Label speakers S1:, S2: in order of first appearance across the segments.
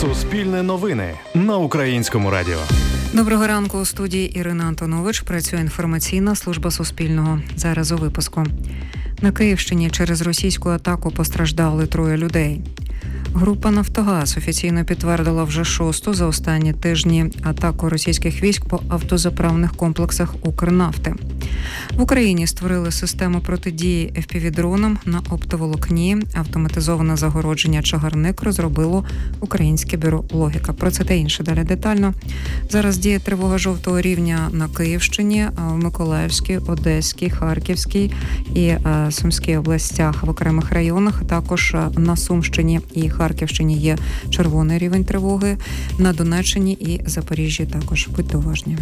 S1: Суспільне новини на Українському радіо.
S2: Доброго ранку. У студії Ірина Антонович. Працює інформаційна служба Суспільного. Зараз у випуску. На Київщині через російську атаку постраждали 3 людей. Група «Нафтогаз» офіційно підтвердила вже 6-ту за останні тижні атаку російських військ по автозаправних комплексах «Укрнафти». В Україні створили систему протидії FPV-дронам на оптоволокні. Автоматизоване загородження «Чагарник» розробило Українське бюро «Логіка». Про це та інше далі детально. Зараз діє тривога жовтого рівня на Київщині, в Миколаївській, Одеській, Харківській і Сумській областях в окремих районах. Також на Сумщині і Харківщині є червоний рівень тривоги. На Донеччині і Запоріжжі також. Будьте уважні.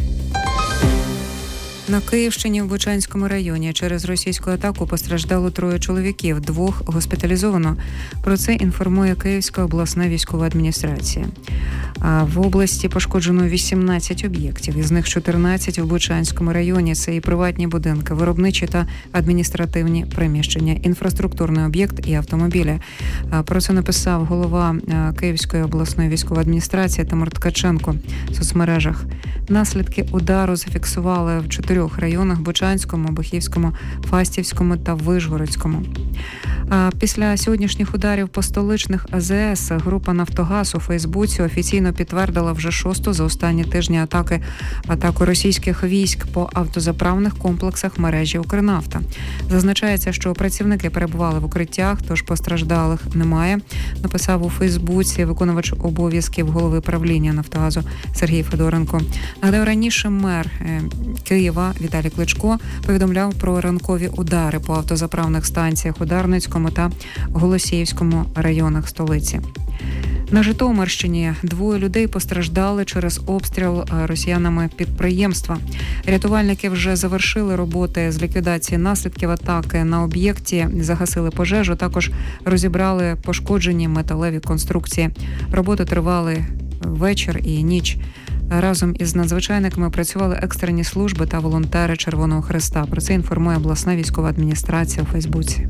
S2: На Київщині в Бучанському районі через російську атаку постраждало 3 чоловіків, 2 госпіталізовано. Про це інформує Київська обласна військова адміністрація. В області пошкоджено 18 об'єктів, із них 14 в Бучанському районі. Це і приватні будинки, виробничі та адміністративні приміщення, інфраструктурний об'єкт і автомобілі. Про це написав голова Київської обласної військової адміністрації Тимур Ткаченко в соцмережах. Наслідки удару зафіксували в 4 районах – Бучанському, Обухівському, Фастівському та Вишгородському. Після сьогоднішніх ударів по столичних АЗС група «Нафтогаз» у Фейсбуці офіційно підтвердила вже 6-ту за останні тижні атаку російських військ по автозаправних комплексах мережі «Укрнафта». Зазначається, що працівники перебували в укриттях, тож постраждалих немає. Написав у Фейсбуці виконувач обов'язків голови правління «Нафтогазу» Сергій Федоренко. Нагадаю, раніше мер Києва Віталій Кличко повідомляв про ранкові удари по автозаправних станціях у Дарницькому та Голосіївському районах столиці. На Житомирщині 2 людей постраждали через обстріл росіянами підприємства. Рятувальники вже завершили роботи з ліквідації наслідків атаки на об'єкті, загасили пожежу, також розібрали пошкоджені металеві конструкції. Роботи тривали вечір і ніч. Разом із надзвичайниками працювали екстрені служби та волонтери Червоного Хреста. Про це інформує обласна військова адміністрація у Фейсбуці.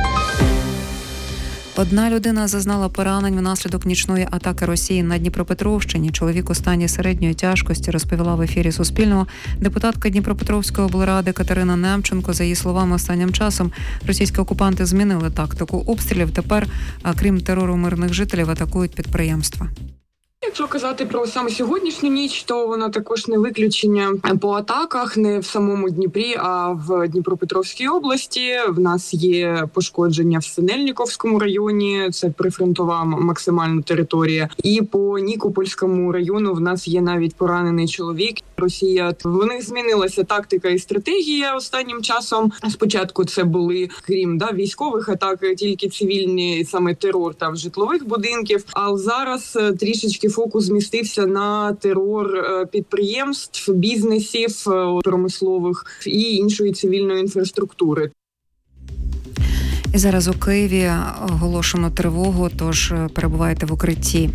S2: 1 людина зазнала поранень внаслідок нічної атаки Росії на Дніпропетровщині. Чоловік у стані середньої тяжкості, розповіла в ефірі Суспільного депутатка Дніпропетровської облради Катерина Немченко. За її словами, останнім часом російські окупанти змінили тактику обстрілів. Тепер, крім терору мирних жителів, атакують підприємства.
S3: Якщо казати про саме сьогоднішню ніч, то вона також не виключення по атаках не в самому Дніпрі, а в Дніпропетровській області. В нас є пошкодження в Синельниковському районі, це прифронтова максимальна територія. І по Нікопольському району в нас є навіть поранений чоловік. Росія, в них змінилася тактика і стратегія останнім часом. Спочатку це були, крім військових атак, тільки цивільні, саме терор та в житлових будинків. А зараз трішечки фокус змістився на терор підприємств, бізнесів, промислових і іншої цивільної інфраструктури.
S2: І зараз у Києві оголошено тривогу, тож перебувайте в укритті.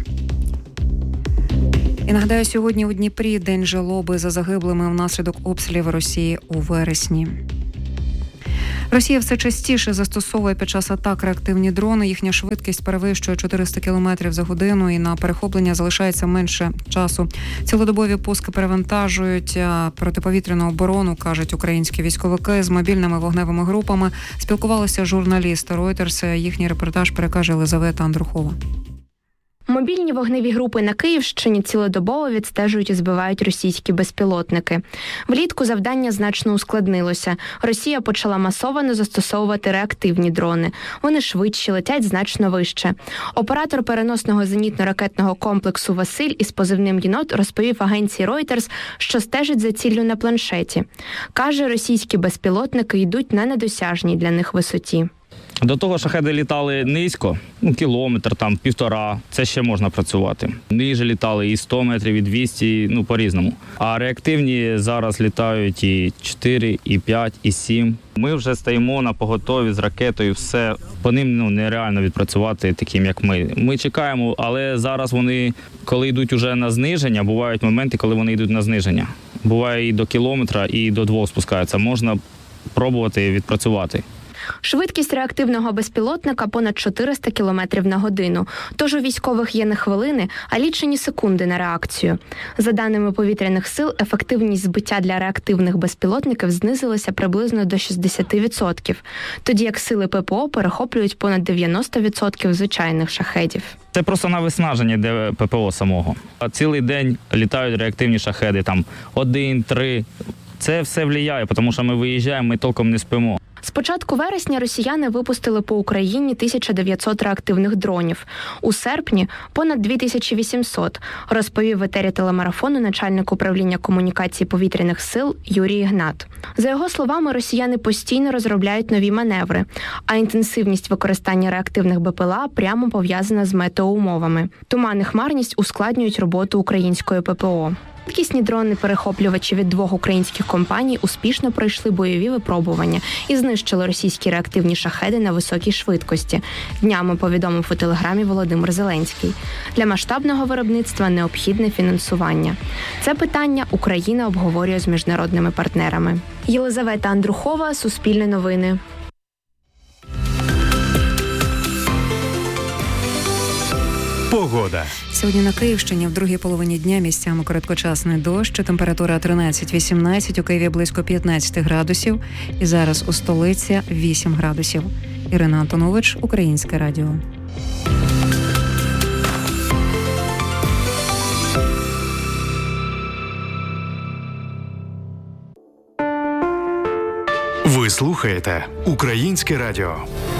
S2: І нагадаю, сьогодні у Дніпрі день жалоби за загиблими внаслідок обстрілів Росії у вересні. Росія все частіше застосовує під час атак реактивні дрони. Їхня швидкість перевищує 400 км за годину і на перехоплення залишається менше часу. Цілодобові пуски перевантажують протиповітряну оборону, кажуть українські військовики. З мобільними вогневими групами спілкувалися журналісти Reuters. Їхній репортаж перекаже Елизавета Андрухова.
S4: Мобільні вогневі групи на Київщині цілодобово відстежують і збивають російські безпілотники. Влітку завдання значно ускладнилося. Росія почала масово застосовувати реактивні дрони. Вони швидші, летять значно вище. Оператор переносного зенітно-ракетного комплексу Василь із позивним «Єнот» розповів агенції Reuters, що стежить за ціллю на планшеті. Каже, російські безпілотники йдуть на недосяжній для них висоті.
S5: До того шахеди літали низько, кілометр, 1,5, це ще можна працювати. Ниже літали і 100 метрів, і 200, по-різному. А реактивні зараз літають і 4, і 5, і 7. Ми вже стоїмо на поготові з ракетою, все. По ним нереально відпрацювати таким, як ми. Ми чекаємо, але зараз вони, коли йдуть уже на зниження, бувають моменти, коли вони йдуть на зниження. Буває і до кілометра, і до 2 спускаються. Можна пробувати відпрацювати.
S4: Швидкість реактивного безпілотника понад 400 км на годину, тож у військових є не хвилини, а лічені секунди на реакцію. За даними повітряних сил, ефективність збиття для реактивних безпілотників знизилася приблизно до 60%, тоді як сили ППО перехоплюють понад 90% звичайних шахедів.
S5: Це просто на виснаження де ППО самого. А цілий день літають реактивні шахеди, там 1, 3. Це все впливає, тому що ми виїжджаємо, ми толком не спимо.
S4: З початку вересня росіяни випустили по Україні 1900 реактивних дронів. У серпні – понад 2800, розповів в етері телемарафону начальник управління комунікації повітряних сил Юрій Ігнат. За його словами, росіяни постійно розробляють нові маневри, а інтенсивність використання реактивних БПЛА прямо пов'язана з метеоумовами. Туман і хмарність ускладнюють роботу української ППО. Швидкісні дрони-перехоплювачі від 2 українських компаній успішно пройшли бойові випробування і знищили російські реактивні шахеди на високій швидкості. Днями повідомив у телеграмі Володимир Зеленський. Для масштабного виробництва необхідне фінансування. Це питання Україна обговорює з міжнародними партнерами. Єлизавета Андрухова, Суспільне новини.
S1: Погода.
S2: Сьогодні на Київщині в другій половині дня місцями короткочасний дощ, температура 13-18, у Києві близько 15 градусів. І зараз у столиці 8 градусів. Ірина Антонович, Українське радіо.
S1: Ви слухаєте Українське радіо.